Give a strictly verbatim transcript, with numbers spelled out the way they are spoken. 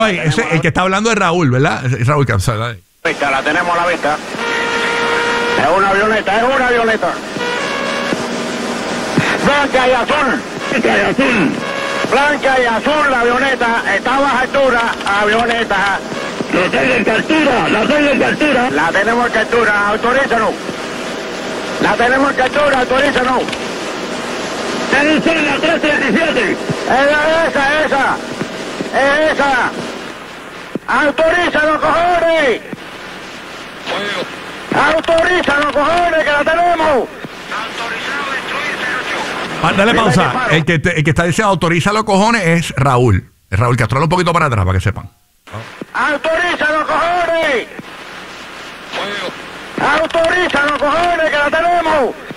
Oye, ese, el que está hablando es Raúl, ¿verdad? Es Raúl Cansada. La tenemos a la vista. Es una avioneta, es una avioneta. Blanca y azul. Blanca y azul. Blanca y azul, la avioneta. Está a baja altura, avioneta. La tengo en captura, la tengo en captura. La tenemos en captura, autorízanos. La tenemos en captura, autorízanos. Debe ser la trescientos diecisiete. Esa, esa, esa. Es esa. Autorízanos, cojones. Autorízanos, cojones, que la tenemos. Autorizado destruir cero ocho. Ah, dale pausa. El que, te, el que está diciendo autorízalo, cojones, es Raúl. Es Raúl Castro. Un poquito para atrás para que sepan. Autorízanos, cojones. Autorízanos, cojones, que la tenemos.